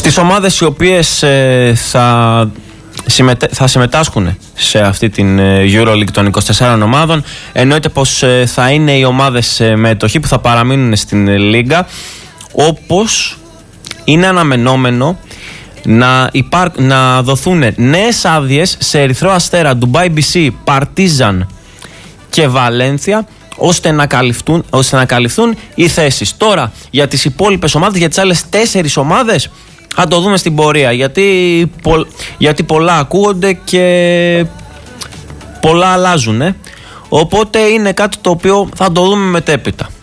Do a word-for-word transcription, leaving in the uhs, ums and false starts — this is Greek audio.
Στις ομάδες οι οποίες ε, θα, συμμετέ, θα συμμετάσχουν σε αυτή την EuroLeague των είκοσι τεσσάρων ομάδων, εννοείται πως ε, θα είναι οι ομάδες ε, μετοχή που θα παραμείνουν στην ε, Λίγκα, όπως είναι αναμενόμενο να, υπάρ, να δοθούν νέες άδειες σε Ερυθρό Αστέρα, Ντουμπάι μπι σι, Παρτίζαν και Βαλένθια, ώστε να καλυφθούν, ώστε να καλυφθούν οι θέσεις. Τώρα για τις υπόλοιπες ομάδες, για τις άλλες τέσσερις ομάδες, θα το δούμε στην πορεία, γιατί, πο, γιατί πολλά ακούγονται και πολλά αλλάζουν, ε. Οπότε είναι κάτι το οποίο θα το δούμε μετέπειτα.